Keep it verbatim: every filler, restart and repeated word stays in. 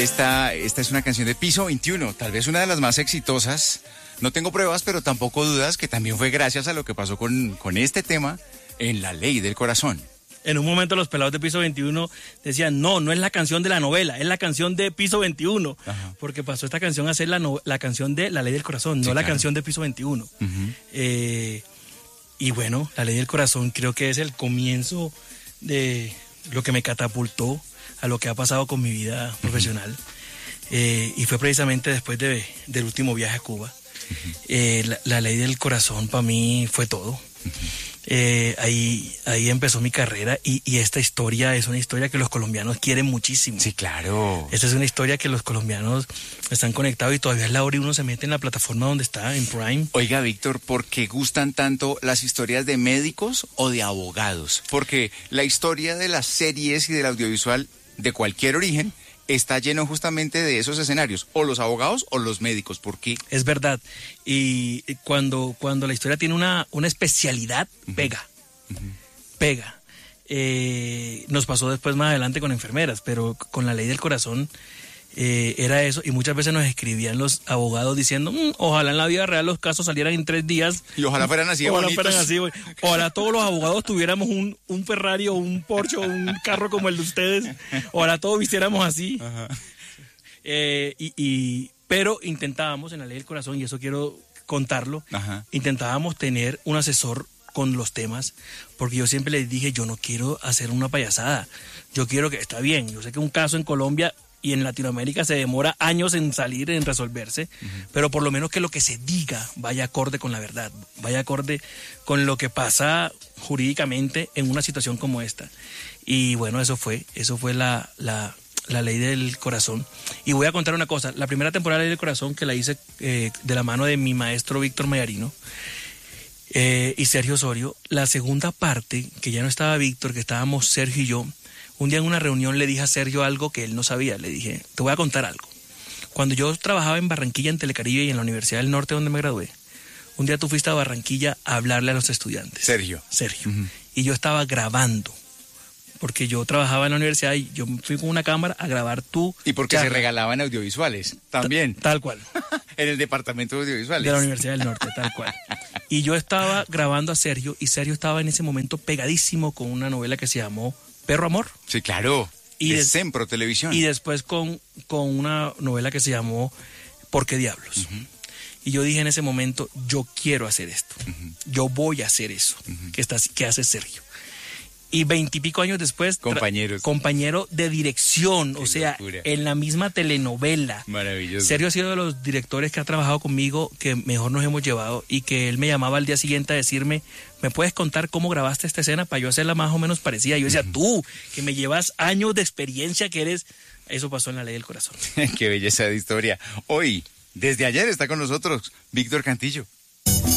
Esta, esta es una canción de Piso veintiuno, tal vez una de las más exitosas. No tengo pruebas, pero tampoco dudas que también fue gracias a lo que pasó con, con este tema en La Ley del Corazón. En un momento los pelados de Piso veintiuno decían, no, no es la canción de la novela, es la canción de Piso veintiuno. Ajá. Porque pasó esta canción a ser la, no, la canción de La Ley del Corazón, sí, no claro. la canción de Piso veintiuno. Uh-huh. Eh, y bueno, La Ley del Corazón creo que es el comienzo de lo que me catapultó a lo que ha pasado con mi vida uh-huh. profesional. Eh, y fue precisamente después de, del último viaje a Cuba. Uh-huh. Eh, la, la Ley del Corazón para mí fue todo. Uh-huh. Eh, ahí, ahí empezó mi carrera y, y esta historia es una historia que los colombianos quieren muchísimo. Sí, claro. Esta es una historia que los colombianos están conectados y todavía es la hora y uno se mete en la plataforma donde está, en Prime. Oiga, Víctor, ¿por qué gustan tanto las historias de médicos o de abogados? Porque la historia de las series y del audiovisual de cualquier origen está lleno justamente de esos escenarios, o los abogados o los médicos. ¿Por qué? Es verdad. Y cuando, cuando la historia tiene una, una especialidad, uh-huh. pega. Uh-huh. Pega. Eh, nos pasó después más adelante con enfermeras, pero con La Ley del Corazón eh, era eso. Y muchas veces nos escribían los abogados diciendo, mmm, ojalá en la vida real los casos salieran en tres días. Y ojalá fueran así de ojalá bonitos. Fueran así, ojalá todos los abogados tuviéramos un, un Ferrari o un Porsche o un carro como el de ustedes. Ojalá todos vistiéramos así. Ajá. Eh, y, y, pero intentábamos en La Ley del Corazón, y eso quiero contarlo, Ajá. intentábamos tener un asesor con los temas, porque yo siempre les dije, yo no quiero hacer una payasada. Yo quiero que, está bien, yo sé que un caso en Colombia y en Latinoamérica se demora años en salir, en resolverse, uh-huh. pero por lo menos que lo que se diga vaya acorde con la verdad, vaya acorde con lo que pasa jurídicamente en una situación como esta. Y bueno, eso fue, eso fue la, la, la Ley del Corazón. Y voy a contar una cosa, la primera temporada de La Ley del Corazón que la hice eh, de la mano de mi maestro Víctor Mayarino eh, y Sergio Osorio, la segunda parte, que ya no estaba Víctor, que estábamos Sergio y yo. Un día en una reunión le dije a Sergio algo que él no sabía. Le dije, te voy a contar algo. Cuando yo trabajaba en Barranquilla, en Telecaribe y en la Universidad del Norte donde me gradué, un día tú fuiste a Barranquilla a hablarle a los estudiantes. Sergio. Sergio. Uh-huh. Y yo estaba grabando, porque yo trabajaba en la universidad y yo fui con una cámara a grabar tú. Y porque charla. Se regalaban audiovisuales también. Ta- tal cual. En el departamento de audiovisuales. De la Universidad del Norte, tal cual. Y yo estaba grabando a Sergio y Sergio estaba en ese momento pegadísimo con una novela que se llamó Perro Amor. Sí, claro. Y de de, Sempro Televisión. Y después con, con una novela que se llamó ¿Por qué diablos? Uh-huh. Y yo dije en ese momento, yo quiero hacer esto. Uh-huh. Yo voy a hacer eso uh-huh. que, está, que hace Sergio. Y veintipico años después, compañeros. Tra- compañero de dirección, Qué o sea, locura. En la misma telenovela. Maravilloso. Sergio ha sido de los directores que ha trabajado conmigo, que mejor nos hemos llevado, y que él me llamaba al día siguiente a decirme, ¿me puedes contar cómo grabaste esta escena para yo hacerla más o menos parecida? Yo decía, uh-huh. tú, que me llevas años de experiencia, que eres... Eso pasó en La Ley del Corazón. Qué belleza de historia. Hoy, desde ayer, está con nosotros Víctor Cantillo.